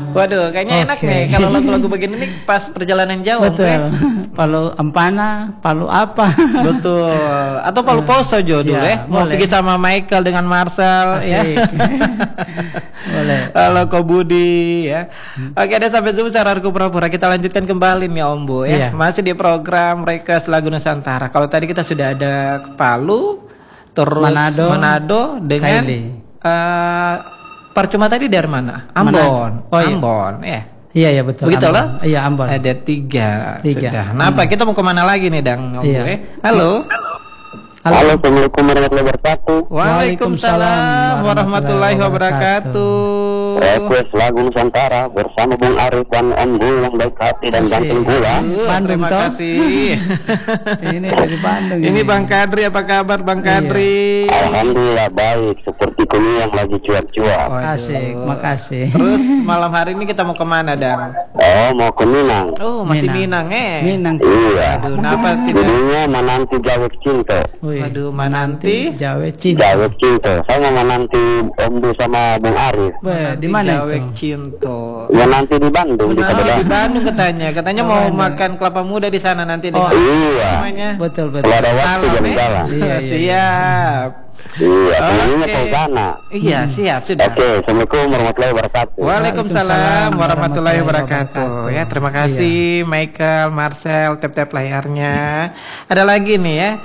Waduh, kayaknya enak nih kalau lagu-lagu begini nih pas perjalanan jauh. Betul. Palu Ampana, Palu apa? Betul. Atau Palu Poso dulu ya. Mau pergi sama Michael dengan Marcel ya. Boleh. Halo Ko Budi ya. Oke, ada sampai jumpa secara pura-pura. Kita lanjutkan kembali nih Om Bu ya. Masih di program Request Lagu Nusantara. Kalau tadi kita sudah ada Palu, terus Manado dengan percuma tadi dari mana? Ambon. Ambon ya. Iya betul. Begitu loh. Iya Ambon. Ada tiga. Sudah. Nah, apa kita mau kemana lagi nih Dang? Om Bu, Halo. Halo, Assalamualaikum warahmatullahi wabarakatuh. Waalaikumsalam warahmatullahi wabarakatuh. Request Lagu Nusantara bersama Bung Arif dan Om Bu yang baik hati dan ganteng pula. Terima kasih. Ini dari Bandung. Ini Bang Kadri, apa kabar Bang Kadri? Alhamdulillah baik, seperti kuliah yang lagi cuap-cuap. Asik, makasih. Terus malam hari ini kita mau kemana Dang? Oh, mau ke Minang. Oh, masih Minang Minang. Iya. Aduh, kenapa tidak? Judulnya Menanti Jawab Cinta. Waduh, Menanti Jawab Cinta. Jawab Cinta. Saya mau menanti Om Bu sama Bung Arif. Di mana Jawab itu? Cinta. Ya nanti di Bandung. Di Bandung katanya mau makan kelapa muda di sana nanti. Iya. Betul. Kalau ada waktu jalan-jalan. Iya. Siap. Iya, temennya ke sana. Iya, siap sudah. Oke, Assalamualkum warahmatullahi wabarakatuh. Waalaikumsalam warahmatullahi wabarakatuh. Ya, terima kasih Michael, Marcel, tap layarnya. Ada lagi nih ya.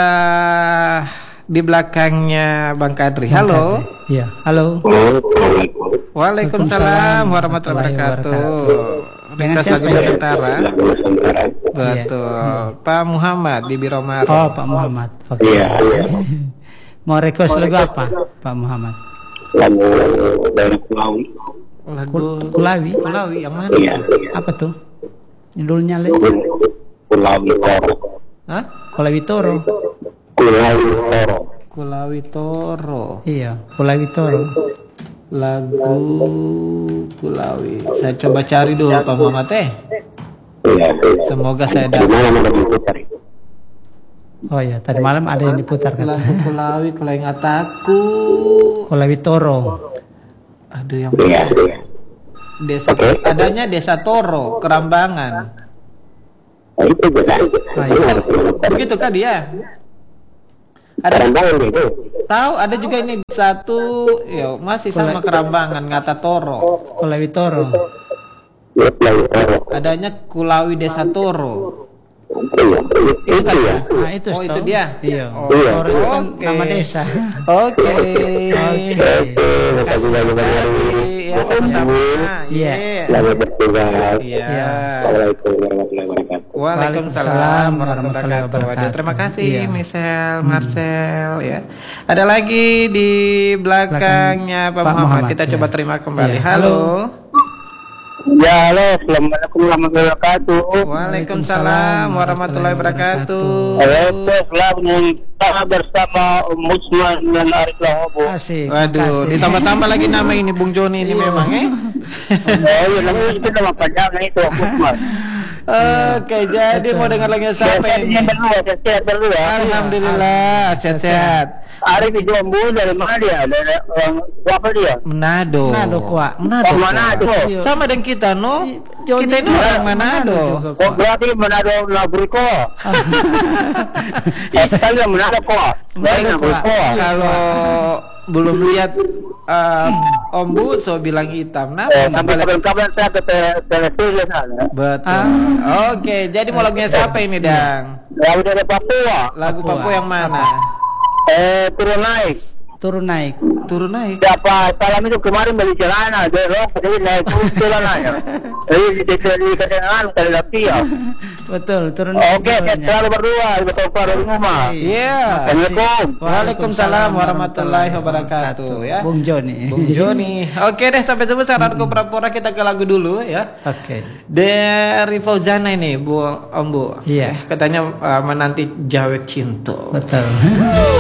Di belakangnya Bang Kadri. Halo. Iya, halo. Waalaikumsalam warahmatullahi wabarakatuh. Dengan siapa Nusantara? Betul. Pak Muhammad di Biromar. Oh, Pak Muhammad. Oke. Iya. Mau request lagu apa, Pak Muhammad? Lagu dari Kulawi. Lagu Kulawi yang mana? Iya. Apa tuh? Judulnya Kulawi Toro. Hah? Kulawi Toro. Kulawi Toro. Iya, Kulawi Toro. Lagu Kulawi. Saya coba cari dulu Pak Muhammad Iya. Semoga saya dapat. Oh ya, tadi malam ada yang diputar kan? Lagu Kulawi kalau ingat aku. Kulawi Toro. Aduh yang Desa adanya Desa Toro, Kerambangan. Itu benar. Begitu kan dia? Ada tahu ada juga ini satu ya masih sama Kerambangan Ngata Toro. Kulawi Toro. Adanya Kulawi Desa Toro. Itu ya. Nah, itu itu dia. Iya. Toro itu kan nama desa. Oke. Terima kasih banyak. Ya, sama-sama. Iya. Selamat bertugas. Iya. Assalamualaikum warahmatullahi wabarakatuh. Waalaikumsalam warahmatullahi wabarakatuh. Terima kasih Michelle, Marcel ya. Ada lagi di belakangnya Pak Muhammad. Kita coba terima kembali. Halo. Ya, halo. Assalamualaikum warahmatullahi wabarakatuh. Waalaikumsalam warahmatullahi wabarakatuh. Selalu kita bersama Musman dan Arif Lahobo. Asik. Waduh, ditambah-tambah lagi nama ini Bung Joni ini memang Oh iya, namanya itu nama panjangnya itu Musman. Oke, jadi mau dengar lagunya siapa ini? Sehat berdua. Alhamdulillah, sehat-sehat. Arif di Jombo dari mana dia? Dari apa dia? Manado. Manado. Sama dengan kita, no? Kita ini orang Manado. Oh, berarti Manado Labriko. Kali Manado kok. Kalau belum lihat Om Bu, so bilang hitam. Nah, kapan saya ke televisi sana. Betul. Oke, jadi mau lagunya siapa ini, Dang? Lagu dari Papua. Lagu Papua yang mana? Turun naik. Siapa salam itu kemarin beli celana, jadi naik celananya. Jadi di kedengaran kali lagi ya. Betul, turun naik. Oke, selalu berdua, betul dari rumah. Iya. Assalamualaikum. Waalaikumsalam warahmatullahi wabarakatuh ya. Bung Joni. Oke deh, sampai jumpa saat pura-pura kita ke lagu dulu ya. Oke. Dari Fauzana ini, Om Bu. Iya. Katanya menanti Jawab Cinta. Betul.